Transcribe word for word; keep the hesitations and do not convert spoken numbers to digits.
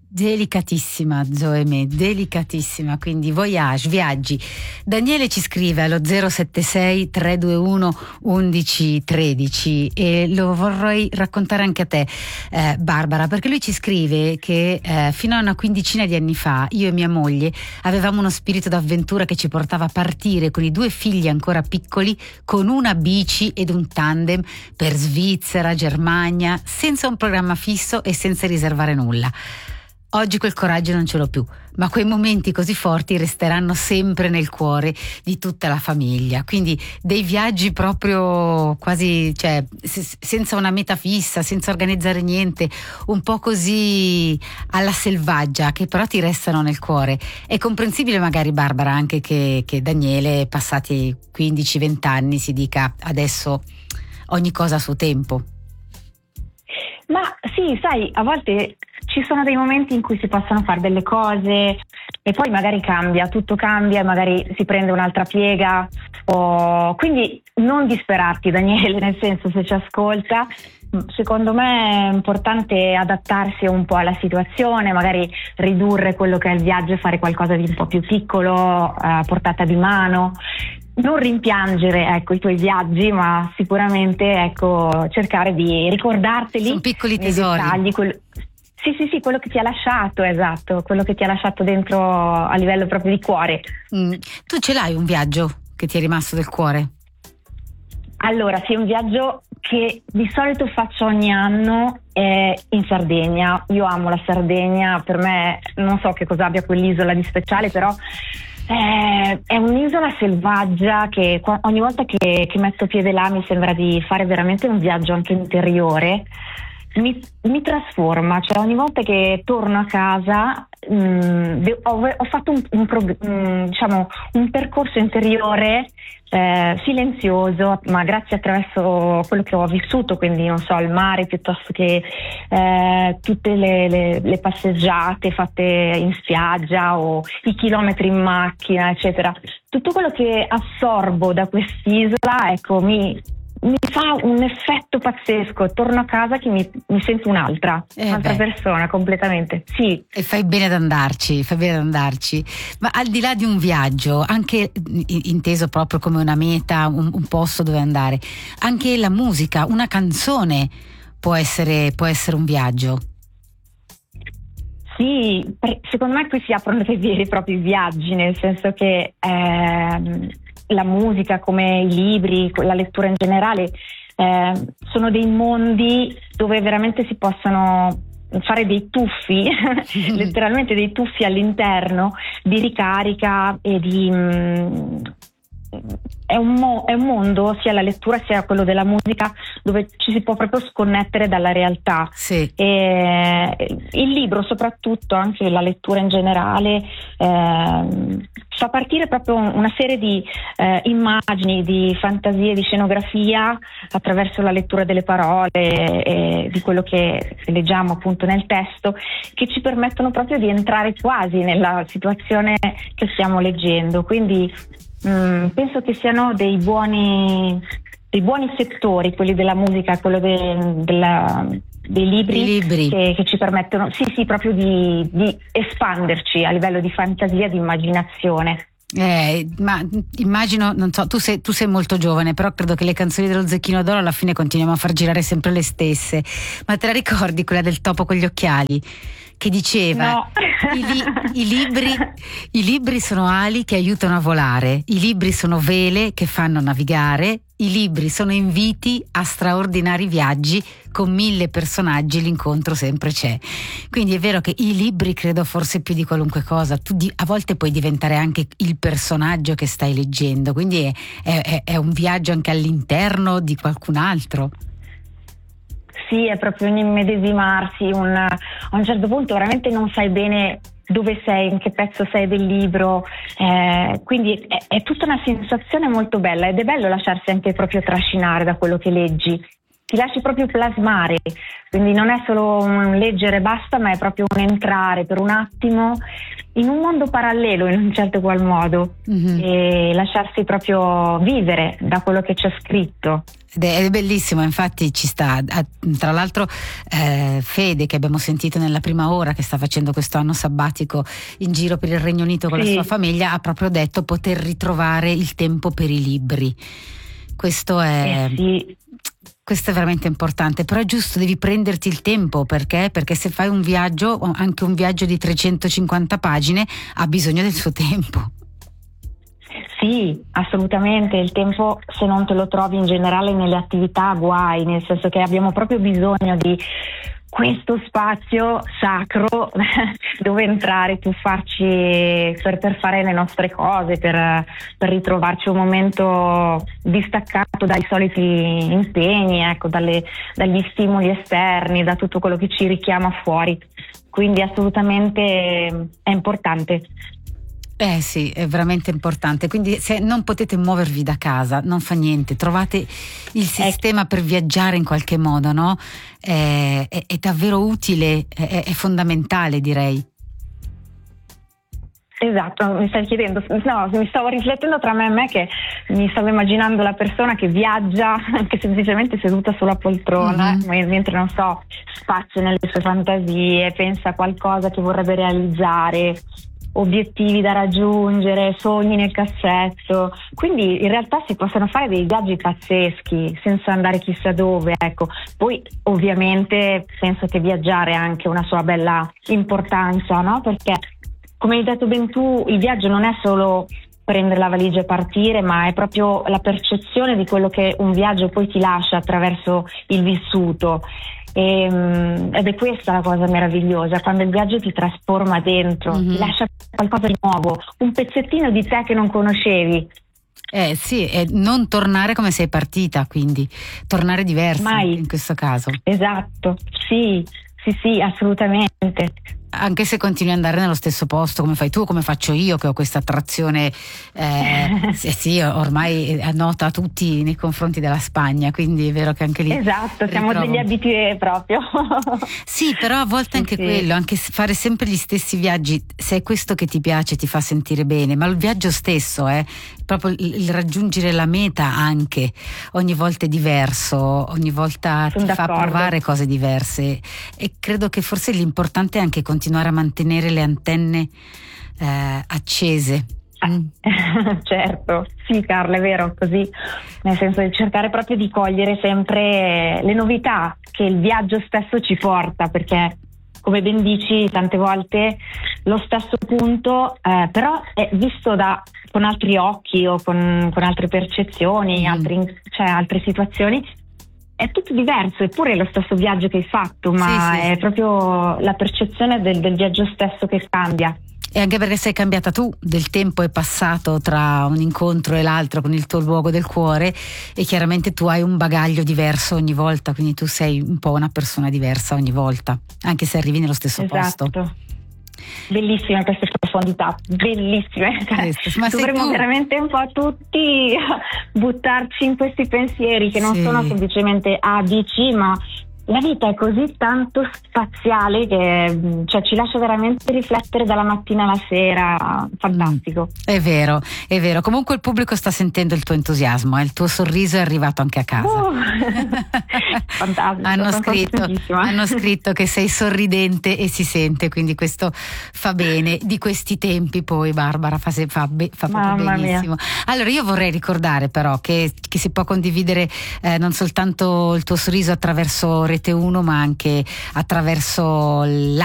Delicatissima Zoe, delicatissima, quindi voyage, viaggi. Daniele ci scrive allo zero sette sei tre due uno undici tredici e lo vorrei raccontare anche a te, eh, Barbara, perché lui ci scrive che eh, fino a una quindicina di anni fa io e mia moglie avevamo uno spirito d'avventura che ci portava a partire con i due figli ancora piccoli con una bici ed un tandem per Svizzera, Germania, senza un programma fisso e senza riservare nulla. Oggi quel coraggio non ce l'ho più, ma quei momenti così forti resteranno sempre nel cuore di tutta la famiglia. Quindi dei viaggi proprio quasi, cioè, s- senza una meta fissa, senza organizzare niente, un po' così alla selvaggia, che però ti restano nel cuore. È comprensibile magari, Barbara, anche che, che Daniele, passati quindici venti anni, si dica adesso ogni cosa a suo tempo. Ma sì, sai, a volte ci sono dei momenti in cui si possono fare delle cose e poi magari cambia, tutto cambia e magari si prende un'altra piega. O... Quindi non disperarti, Daniele, nel senso, se ci ascolta, secondo me è importante adattarsi un po' alla situazione, magari ridurre quello che è il viaggio e fare qualcosa di un po' più piccolo, a portata di mano. Non rimpiangere, ecco, i tuoi viaggi, ma sicuramente, ecco, cercare di ricordarteli. Sono piccoli tesori. Dettagli, quello... Sì, sì, sì, quello che ti ha lasciato, esatto, quello che ti ha lasciato dentro a livello proprio di cuore. Mm. Tu ce l'hai un viaggio che ti è rimasto del cuore? Allora, sì, un viaggio che di solito faccio ogni anno è in Sardegna. Io amo la Sardegna, per me non so che cosa abbia quell'isola di speciale, però Eh, è un'isola selvaggia che ogni volta che, che metto piede là mi sembra di fare veramente un viaggio anche interiore. Mi, mi trasforma, cioè ogni volta che torno a casa mh, ho, ho fatto un, un, un, diciamo, un percorso interiore eh, silenzioso, ma grazie attraverso quello che ho vissuto, quindi non so, il mare piuttosto che eh, tutte le, le, le passeggiate fatte in spiaggia o i chilometri in macchina, eccetera. Tutto quello che assorbo da quest'isola, ecco, mi mi fa un effetto pazzesco. Torno a casa che mi, mi sento un'altra, eh un'altra beh. persona completamente. Sì. E fai bene ad andarci, fai bene ad andarci. Ma al di là di un viaggio, anche inteso proprio come una meta, un, un posto dove andare, anche la musica, una canzone può essere, può essere un viaggio. Sì, secondo me qui si aprono dei veri e propri viaggi, nel senso che ehm, la musica, come i libri, la lettura in generale, eh, sono dei mondi dove veramente si possono fare dei tuffi, letteralmente dei tuffi all'interno, di ricarica e di... Mh, è un, mo- è un mondo, sia la lettura sia quello della musica, dove ci si può proprio sconnettere dalla realtà. Sì. E il libro, soprattutto, anche la lettura in generale, eh, fa partire proprio una serie di eh, immagini, di fantasie, di scenografia attraverso la lettura delle parole e di quello che leggiamo appunto nel testo, che ci permettono proprio di entrare quasi nella situazione che stiamo leggendo. Quindi Mm, penso che siano dei buoni, dei buoni settori, quelli della musica, quello de, della, dei libri, libri. Che, che ci permettono sì, sì, proprio di, di espanderci a livello di fantasia, di immaginazione. Eh, ma immagino, non so, tu sei, tu sei molto giovane, però credo che le canzoni dello Zecchino d'Oro alla fine continuiamo a far girare sempre le stesse. Ma te la ricordi quella del topo con gli occhiali? Che diceva no. I, li, i, libri, i libri sono ali che aiutano a volare, i libri sono vele che fanno navigare, i libri sono inviti a straordinari viaggi, con mille personaggi l'incontro sempre c'è. Quindi è vero che i libri, credo forse più di qualunque cosa, tu di, a volte puoi diventare anche il personaggio che stai leggendo, quindi è, è, è un viaggio anche all'interno di qualcun altro. Sì, è proprio un immedesimarsi, un, a un certo punto veramente non sai bene dove sei, in che pezzo sei del libro, eh, quindi è, è tutta una sensazione molto bella ed è bello lasciarsi anche proprio trascinare da quello che leggi. ti lasci proprio plasmare, quindi non è solo un leggere e basta, ma è proprio un entrare per un attimo in un mondo parallelo in un certo qual modo, mm-hmm. e lasciarsi proprio vivere da quello che c'è scritto. Ed è bellissimo, infatti ci sta, tra l'altro eh, Fede, che abbiamo sentito nella prima ora, che sta facendo questo anno sabbatico in giro per il Regno Unito con sì. la sua famiglia, ha proprio detto poter ritrovare il tempo per i libri. Questo è, eh sì. questo è veramente importante, però è giusto, devi prenderti il tempo, perché? Perché se fai un viaggio, anche un viaggio di trecentocinquanta pagine, ha bisogno del suo tempo. Sì, assolutamente, il tempo se non te lo trovi in generale nelle attività, guai, nel senso che abbiamo proprio bisogno di questo spazio sacro dove entrare, tuffarci per, per fare le nostre cose, per, per ritrovarci un momento distaccato dai soliti impegni, ecco, dalle, dagli stimoli esterni, da tutto quello che ci richiama fuori, quindi assolutamente è importante. Eh sì, è veramente importante, quindi se non potete muovervi da casa, non fa niente, trovate il sistema per viaggiare in qualche modo, no? È, è, è davvero utile, è, è fondamentale, direi. Esatto, mi stai chiedendo, no, mi stavo riflettendo tra me e me, che mi stavo immaginando la persona che viaggia anche semplicemente seduta sulla poltrona, mm-hmm. mentre, non so, spazia nelle sue fantasie, pensa a qualcosa che vorrebbe realizzare, obiettivi da raggiungere, sogni nel cassetto, quindi in realtà si possono fare dei viaggi pazzeschi senza andare chissà dove, ecco. Poi ovviamente penso che viaggiare ha anche una sua bella importanza, no? Perché come hai detto ben tu, il viaggio non è solo prendere la valigia e partire, ma è proprio la percezione di quello che un viaggio poi ti lascia attraverso il vissuto. E, ed è questa la cosa meravigliosa, quando il viaggio ti trasforma dentro, mm-hmm. ti lascia qualcosa di nuovo, un pezzettino di te che non conoscevi. Eh sì, e non tornare come sei partita, quindi tornare diversa. Mai. In questo caso. Esatto, sì, sì, sì, assolutamente. Anche se continui ad andare nello stesso posto, come fai tu, come faccio io, che ho questa attrazione eh, sì, sì, ormai nota tutti nei confronti della Spagna, quindi è vero che anche lì esatto, siamo ritrovo... degli abitué proprio. Sì, però a volte anche sì, quello, anche fare sempre gli stessi viaggi, se è questo che ti piace, ti fa sentire bene, ma il viaggio stesso è eh, proprio il, il raggiungere la meta, anche ogni volta è diverso, ogni volta Sono ti d'accordo. fa provare cose diverse, e credo che forse l'importante è anche continuare a mantenere le antenne eh, accese. Mm. Certo, sì Carla, è vero, così, nel senso di cercare proprio di cogliere sempre le novità che il viaggio stesso ci porta, perché come ben dici tante volte lo stesso punto eh, però è visto da, con altri occhi o con, con altre percezioni, mm. altri, cioè altre situazioni, è tutto diverso, eppure è lo stesso viaggio che hai fatto, ma sì, sì, è proprio la percezione del, del viaggio stesso che cambia. E anche perché sei cambiata tu, del tempo è passato tra un incontro e l'altro con il tuo luogo del cuore, e chiaramente tu hai un bagaglio diverso ogni volta, quindi tu sei un po' una persona diversa ogni volta, anche se arrivi nello stesso esatto. posto. Bellissime queste profondità, bellissime. Ma dovremmo tu... veramente un po' tutti buttarci in questi pensieri che non sì. sono semplicemente A, B, C, ma la vita è così tanto spaziale che cioè, ci lascia veramente riflettere dalla mattina alla sera. Fantastico. Mm, è vero, è vero. Comunque il pubblico sta sentendo il tuo entusiasmo, eh? Il tuo sorriso è arrivato anche a casa. Oh, fantastico. hanno, scritto, hanno scritto che sei sorridente e si sente, quindi questo fa bene. Di questi tempi poi Barbara fa, se, fa, be, fa proprio benissimo. Mia. Allora io vorrei ricordare però che, che si può condividere eh, non soltanto il tuo sorriso attraverso Rete uno, ma anche attraverso la